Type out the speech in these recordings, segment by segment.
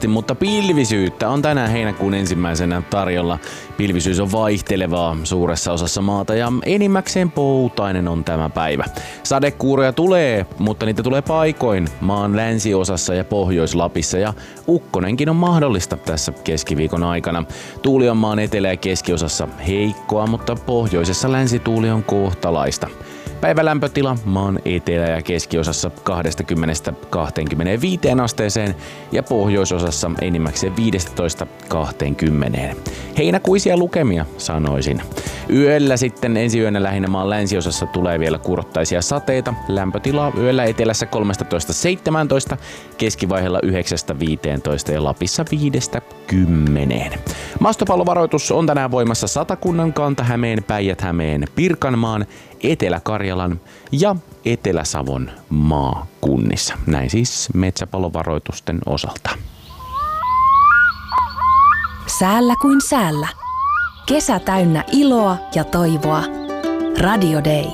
kovasti, mutta pilvisyyttä on tänään heinäkuun ensimmäisenä tarjolla. Pilvisyys on vaihtelevaa suuressa osassa maata ja enimmäkseen poutainen on tämä päivä. Sadekuuroja tulee, mutta niitä tulee paikoin maan länsiosassa ja Pohjois-Lapissa ja ukkonenkin on mahdollista tässä keskiviikon aikana. Tuuli on maan etelä- ja keskiosassa heikkoa, mutta pohjoisessa länsituuli on kohtalaista. Päivälämpötila maan etelä- ja keskiosassa 20–25 asteeseen ja pohjoisosassa enimmäkseen 15–20. Heinäkuisia lukemia sanoisin. Yöllä sitten ensi yönä lähinnä maan länsiosassa tulee vielä kurottaisia sateita. Lämpötila yöllä etelässä 13–17, keskivaiheella 9–15 ja Lapissa 5–10. Maastopallovaroitus on tänään voimassa Satakunnan, Kanta-Hämeen, Päijät-Hämeen, Pirkanmaan, Etelä-Karjalan ja Etelä-Savon maakunnissa. Näin siis metsäpalovaroitusten osalta. Säällä kuin säällä. Kesä täynnä iloa ja toivoa. Radio Day.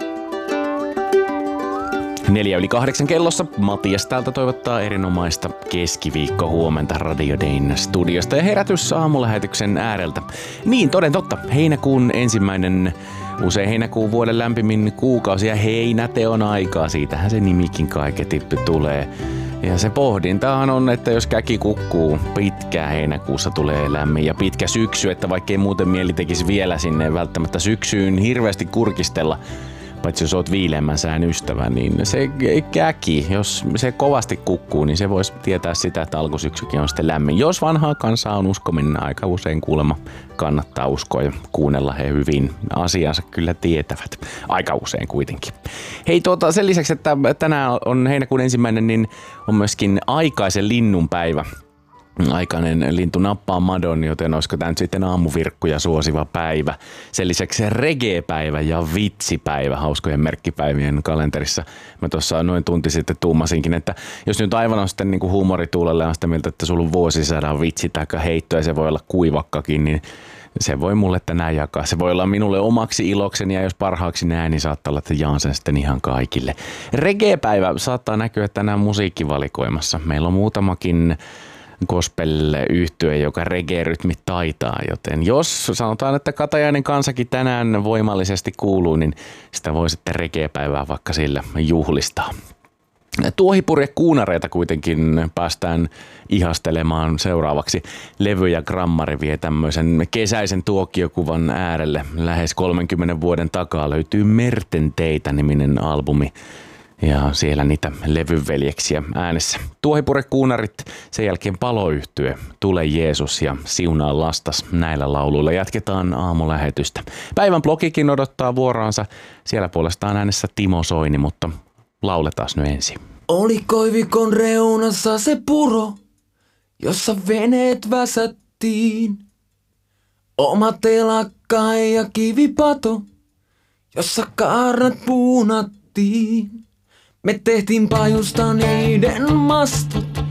7:04 kellossa Matias täältä toivottaa erinomaista keskiviikkohuomenta Radio Dayn studiosta ja herätys aamulähetyksen ääreltä. Niin, toden totta, heinäkuun ensimmäinen, usein heinäkuun vuoden lämpimin kuukausi ja heinäteon aikaa, siitähän se nimikin kaiketi tulee. Ja se pohdintahan on, että jos käki kukkuu, pitkää heinäkuussa tulee lämmin ja pitkä syksy, että vaikkei muuten mieli tekisi vielä sinne välttämättä syksyyn hirveästi kurkistella, paitsi jos oot viileämmän sään ystävä, niin se käki, jos se kovasti kukkuu, niin se voisi tietää sitä, että alkusyksykin on sitten lämmin. Jos vanhaa kansaa on uskominen, aika usein kuulemma kannattaa uskoa ja kuunnella, he hyvin asiansa kyllä tietävät. Aika usein kuitenkin. Hei, sen lisäksi, että tänään on heinäkuun ensimmäinen, niin on myöskin aikaisen linnun päivä. Aikainen lintu nappaa madon, joten olisiko tämä nyt sitten aamuvirkkuja suosiva päivä. Sen lisäksi reggae-päivä ja vitsipäivä hauskojen merkkipäivien kalenterissa. Mä tuossa noin tunti sitten tuumasinkin, että jos nyt aivan on sitten niin huumorituulelle on sitä mieltä, että sulla on vuosisadan vitsi tai heitto ja se voi olla kuivakkakin, niin se voi mulle tänään jakaa. Se voi olla minulle omaksi ilokseni ja jos parhaaksi näen, niin saattaa olla, että jaan sen sitten ihan kaikille. Reggae-päivä saattaa näkyä tänään musiikkivalikoimassa. Meillä on muutamakin gospel-yhtye, joka reggae-rytmit taitaa, joten jos sanotaan, että Katajainen kansakin tänään voimallisesti kuuluu, niin sitä voi sitten reggae-päivää vaikka sillä juhlistaa. Tuohipurjekuunareita kuitenkin päästään ihastelemaan seuraavaksi. Levy ja grammari vie tämmöisen kesäisen tuokiokuvan äärelle. Lähes 30 vuoden takaa löytyy Merten teitä -niminen albumi. Ja siellä niitä levyveljeksiä äänessä. Tuohipurjekuunarit, sen jälkeen Paloyhtye, Tule Jeesus ja Siunaa lastas. Näillä lauluilla jatketaan aamulähetystä. Päivän blogikin odottaa vuoroansa. Siellä puolestaan äänessä Timo Soini, mutta lauletaan nyt ensin. Oli koivikon reunassa se puro, jossa veneet väsättiin. Oma telakka ja kivipato, jossa kaarnat puunattiin. Me tehtiin pajusta niiden mastot